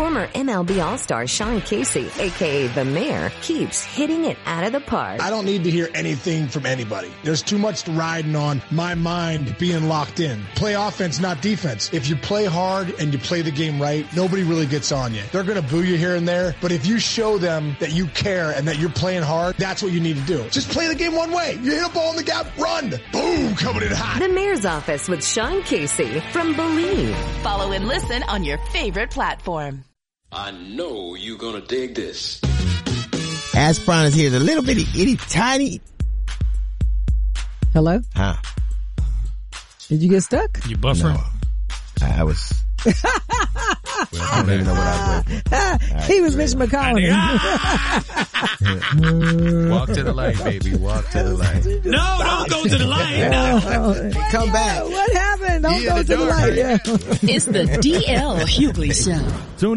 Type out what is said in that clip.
Former MLB All-Star Sean Casey, a.k.a. The Mayor, keeps hitting it out of the park. I don't need to hear anything from anybody. There's too much riding on my mind being locked in. Play offense, not defense. If you play hard and you play the game right, nobody really gets on you. They're going to boo you here and there, but if you show them that you care and that you're playing hard, that's what you need to do. Just play the game one way. You hit a ball in the gap, run. Boom, coming in hot. The Mayor's Office with Sean Casey from Believe. Follow and listen on your favorite platform. I know you're gonna dig this. Ask Brian is here. The little bitty, itty, tiny. Hello? Huh? Did you get stuck? You buffering? No. I was. I don't even know what I was waiting for. He was Mitch McConnell. Walk to the light, baby. Walk to the light. No, don't go to the light. No. Come back. What happened? Don't go to the light. It's the DL Hughley Show.